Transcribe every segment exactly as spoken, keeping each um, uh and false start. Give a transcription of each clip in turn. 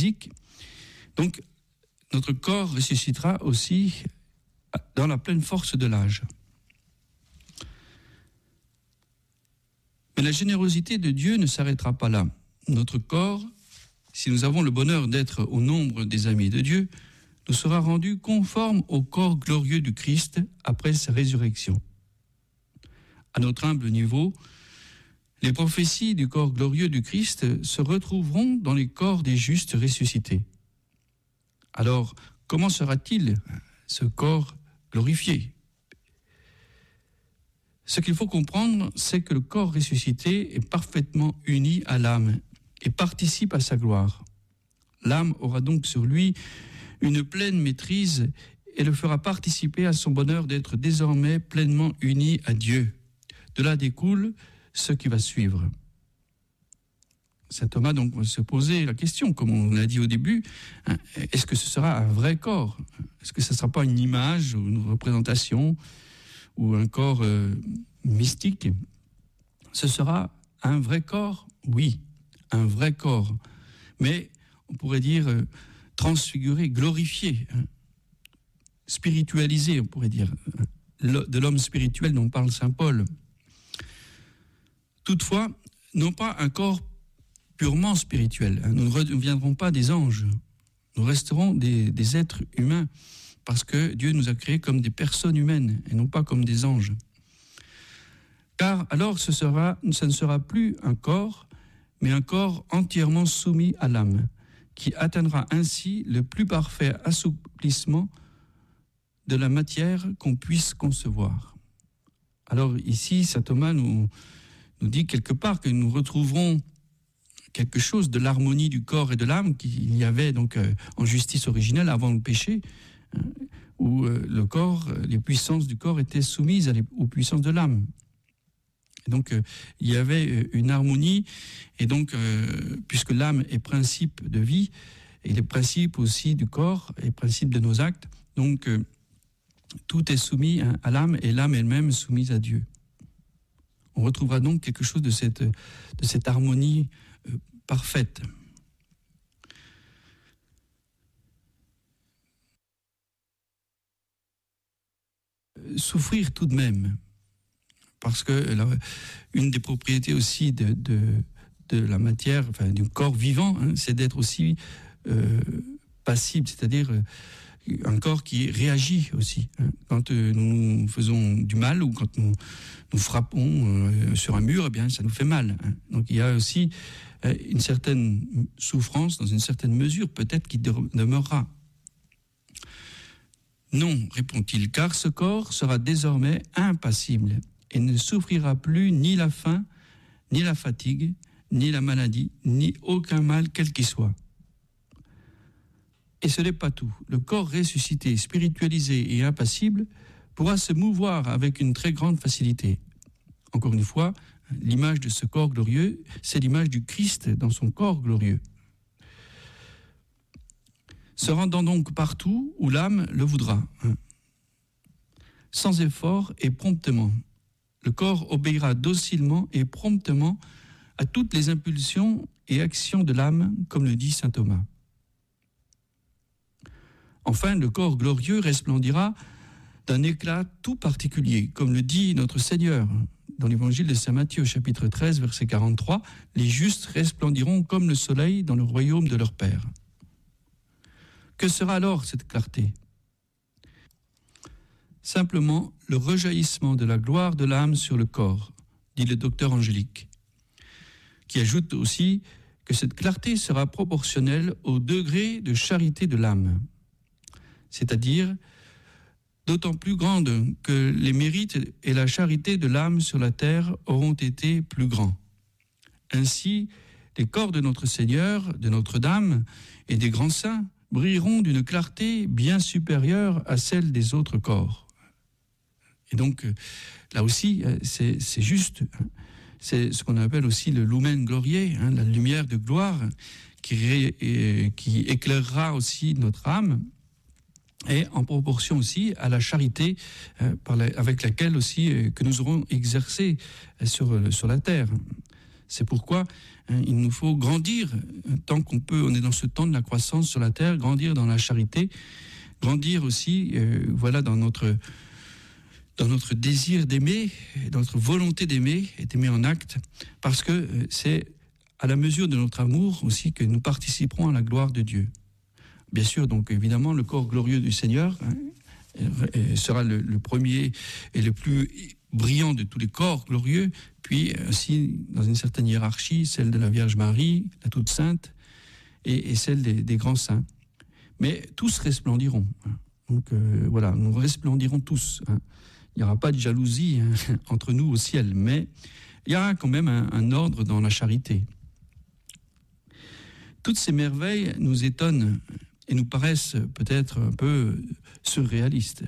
physique. Donc, notre corps ressuscitera aussi dans la pleine force de l'âge. Mais la générosité de Dieu ne s'arrêtera pas là. Notre corps, si nous avons le bonheur d'être au nombre des amis de Dieu, nous sera rendu conforme au corps glorieux du Christ après sa résurrection. À notre humble niveau, les prophéties du corps glorieux du Christ se retrouveront dans les corps des justes ressuscités. Alors, comment sera-t-il ce corps glorifié ? Ce qu'il faut comprendre, c'est que le corps ressuscité est parfaitement uni à l'âme et participe à sa gloire. L'âme aura donc sur lui une pleine maîtrise et le fera participer à son bonheur d'être désormais pleinement uni à Dieu. De là découle ce qui va suivre. Saint Thomas donc va se poser la question, comme on l'a dit au début, hein, est-ce que ce sera un vrai corps ? Est-ce que ce ne sera pas une image ou une représentation ou un corps euh, mystique ? Ce sera un vrai corps ? Oui, un vrai corps. Mais on pourrait dire euh, transfiguré, glorifié, hein, spiritualisé, on pourrait dire, de l'homme spirituel dont parle saint Paul. Toutefois, non pas un corps purement spirituel. Nous ne reviendrons pas des anges. Nous resterons des, des êtres humains parce que Dieu nous a créés comme des personnes humaines et non pas comme des anges. Car alors ce sera, ce ne sera plus un corps, mais un corps entièrement soumis à l'âme, qui atteindra ainsi le plus parfait assouplissement de la matière qu'on puisse concevoir. Alors ici, saint Thomas nous, nous dit quelque part que nous retrouverons quelque chose de l'harmonie du corps et de l'âme qu'il y avait donc euh, en justice originelle avant le péché, hein, où euh, le corps, les puissances du corps étaient soumises à les, aux puissances de l'âme. Et donc euh, il y avait une harmonie, et donc euh, puisque l'âme est principe de vie, et les principes aussi du corps et principe de nos actes, donc euh, tout est soumis hein, à l'âme, et l'âme elle-même est soumise à Dieu. On retrouvera donc quelque chose de cette, de cette harmonie euh, parfaite. Souffrir tout de même, parce que là, une des propriétés aussi de, de, de la matière, enfin du corps vivant, hein, c'est d'être aussi euh, passible, c'est-à-dire euh, un corps qui réagit aussi. Hein. Quand euh, nous faisons du mal ou quand nous, nous frappons euh, sur un mur, eh bien, ça nous fait mal. Hein. Donc il y a aussi euh, une certaine souffrance, dans une certaine mesure, peut-être qui de- demeurera. Non, répond-il, car ce corps sera désormais impassible et ne souffrira plus ni la faim, ni la fatigue, ni la maladie, ni aucun mal quel qu'il soit. Et ce n'est pas tout. Le corps ressuscité, spiritualisé et impassible pourra se mouvoir avec une très grande facilité. Encore une fois, l'image de ce corps glorieux, c'est l'image du Christ dans son corps glorieux. Se rendant donc partout où l'âme le voudra, hein. Sans effort et promptement. Le corps obéira docilement et promptement à toutes les impulsions et actions de l'âme, comme le dit saint Thomas. Enfin, le corps glorieux resplendira d'un éclat tout particulier, comme le dit notre Seigneur dans l'évangile de saint Matthieu, chapitre treize, verset quarante-trois, « Les justes resplendiront comme le soleil dans le royaume de leur Père ». Que sera alors cette clarté ? Simplement le rejaillissement de la gloire de l'âme sur le corps, dit le docteur Angélique, qui ajoute aussi que cette clarté sera proportionnelle au degré de charité de l'âme, c'est-à-dire d'autant plus grande que les mérites et la charité de l'âme sur la terre auront été plus grands. Ainsi, les corps de notre Seigneur, de Notre-Dame et des grands saints brilleront d'une clarté bien supérieure à celle des autres corps. Et donc, là aussi, c'est, c'est juste, c'est ce qu'on appelle aussi le lumen gloriae, hein, la lumière de gloire qui, ré, qui éclairera aussi notre âme, et en proportion aussi à la charité euh, par la, avec laquelle aussi euh, que nous aurons exercé sur, sur la terre. C'est pourquoi hein, il nous faut grandir tant qu'on peut. On est dans ce temps de la croissance sur la terre, grandir dans la charité, grandir aussi, euh, voilà, dans notre dans notre désir d'aimer, dans notre volonté d'aimer et d'aimer en acte, parce que euh, c'est à la mesure de notre amour aussi que nous participerons à la gloire de Dieu. Bien sûr, donc évidemment, le corps glorieux du Seigneur hein, sera le, le premier et le plus brillant de tous les corps glorieux, puis aussi dans une certaine hiérarchie, celle de la Vierge Marie, la toute sainte, et, et celle des, des grands saints. Mais tous resplendiront. Hein. Donc euh, voilà, nous resplendirons tous. Hein. Il n'y aura pas de jalousie hein, entre nous au ciel, mais il y aura quand même un, un ordre dans la charité. Toutes ces merveilles nous étonnent et nous paraissent peut-être un peu surréalistes.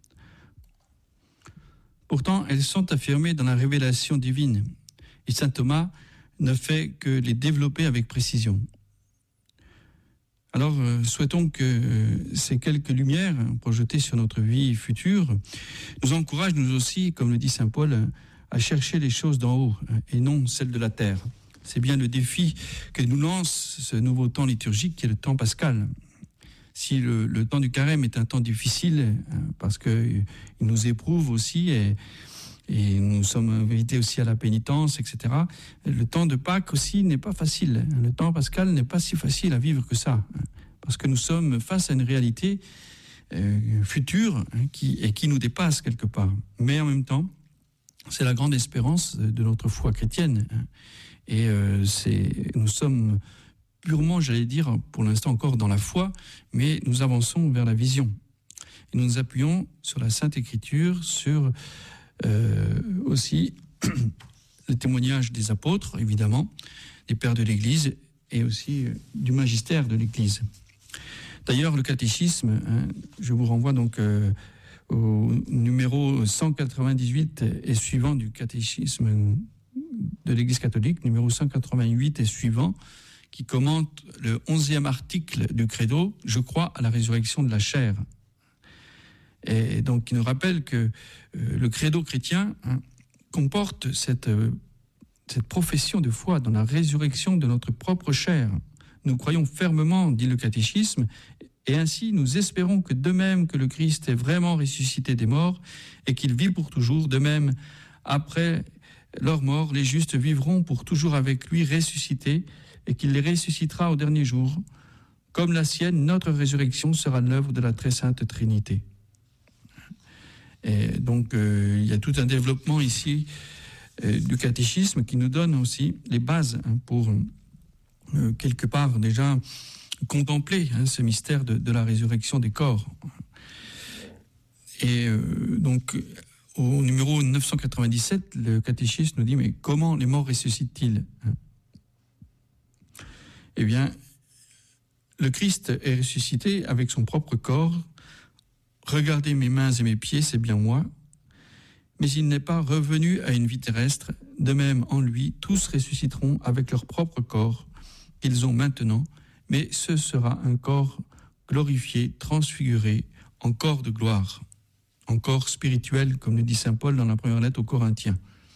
Pourtant, elles sont affirmées dans la révélation divine, et saint Thomas ne fait que les développer avec précision. Alors, euh, souhaitons que euh, ces quelques lumières projetées sur notre vie future nous encouragent, nous aussi, comme le dit saint Paul, à chercher les choses d'en haut et non celles de la terre. C'est bien le défi que nous lance ce nouveau temps liturgique qui est le temps pascal. Si le, le temps du carême est un temps difficile, hein, parce qu'il nous éprouve aussi et, et nous sommes invités aussi à la pénitence, et cetera, le temps de Pâques aussi n'est pas facile. Le temps pascal n'est pas si facile à vivre que ça, hein, parce que nous sommes face à une réalité euh, future hein, qui, et qui nous dépasse quelque part. Mais en même temps, c'est la grande espérance de notre foi chrétienne. Hein. Et euh, c'est, nous sommes purement, j'allais dire, pour l'instant encore dans la foi, mais nous avançons vers la vision. Et nous nous appuyons sur la Sainte Écriture, sur euh, aussi le témoignage des apôtres, évidemment, des pères de l'Église, et aussi euh, du magistère de l'Église. D'ailleurs, le catéchisme, hein, je vous renvoie donc euh, au numéro cent quatre-vingt-dix-huit et suivant du catéchisme de l'Église catholique, numéro cent quatre-vingt-huit et suivant, qui commente le onzième article du Credo, « Je crois à la résurrection de la chair ». Et donc, il nous rappelle que euh, le Credo chrétien hein, comporte cette, euh, cette profession de foi dans la résurrection de notre propre chair. Nous croyons fermement, dit le catéchisme, et ainsi nous espérons que de même que le Christ est vraiment ressuscité des morts et qu'il vit pour toujours, de même, après leur mort, les justes vivront pour toujours avec lui ressuscités et qu'il les ressuscitera au dernier jour. Comme la sienne, notre résurrection sera l'œuvre de la très sainte Trinité. Et donc, euh, il y a tout un développement ici euh, du catéchisme qui nous donne aussi les bases hein, pour, euh, quelque part, déjà contempler hein, ce mystère de, de la résurrection des corps. Et euh, donc, au numéro neuf cent quatre-vingt-dix-sept, le catéchisme nous dit « Mais comment les morts ressuscitent-ils » Eh bien, le Christ est ressuscité avec son propre corps. Regardez mes mains et mes pieds, c'est bien moi. Mais il n'est pas revenu à une vie terrestre. De même, en lui, tous ressusciteront avec leur propre corps qu'ils ont maintenant. Mais ce sera un corps glorifié, transfiguré, en corps de gloire, en corps spirituel, comme le dit saint Paul dans la première lettre aux Corinthiens.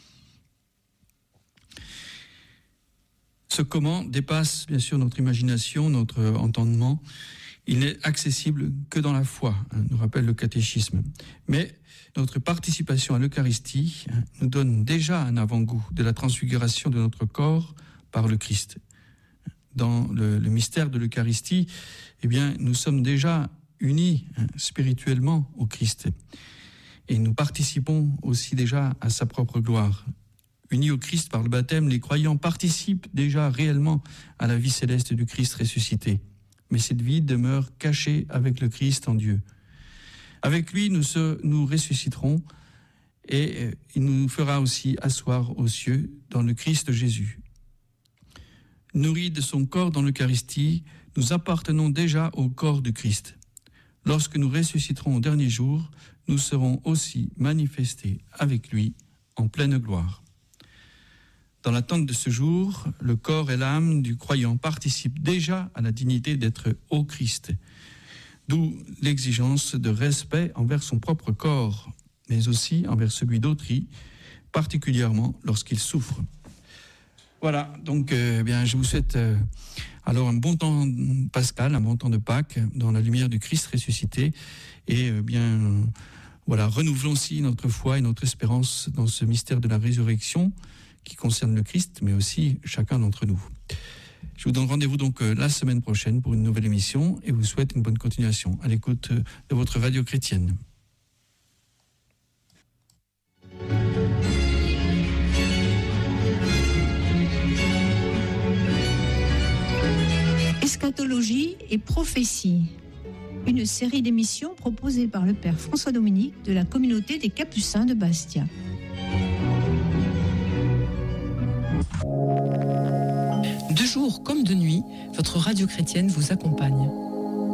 Ce comment dépasse bien sûr notre imagination, notre entendement. Il n'est accessible que dans la foi, hein, nous rappelle le catéchisme. Mais notre participation à l'Eucharistie hein, nous donne déjà un avant-goût de la transfiguration de notre corps par le Christ. Dans le, le mystère de l'Eucharistie, eh bien, nous sommes déjà unis hein, spirituellement au Christ. Et nous participons aussi déjà à sa propre gloire. Unis au Christ par le baptême, les croyants participent déjà réellement à la vie céleste du Christ ressuscité. Mais cette vie demeure cachée avec le Christ en Dieu. Avec lui, nous, se, nous ressusciterons et il nous fera aussi asseoir aux cieux dans le Christ Jésus. Nourris de son corps dans l'Eucharistie, nous appartenons déjà au corps du Christ. Lorsque nous ressusciterons au dernier jour, nous serons aussi manifestés avec lui en pleine gloire. Dans l'attente de ce jour, le corps et l'âme du croyant participent déjà à la dignité d'être au Christ, d'où l'exigence de respect envers son propre corps, mais aussi envers celui d'autrui, particulièrement lorsqu'il souffre. Voilà, donc euh, bien, je vous souhaite euh, alors un bon temps pascal, un bon temps de Pâques, dans la lumière du Christ ressuscité, et euh, bien, euh, voilà, renouvelons aussi notre foi et notre espérance dans ce mystère de la résurrection qui concerne le Christ, mais aussi chacun d'entre nous. Je vous donne rendez-vous donc euh, la semaine prochaine pour une nouvelle émission, et vous souhaite une bonne continuation à l'écoute euh, de votre radio chrétienne. Eschatologie et prophétie, une série d'émissions proposée par le Père François Dominique de la communauté des Capucins de Bastia. De jour comme de nuit, votre radio chrétienne vous accompagne.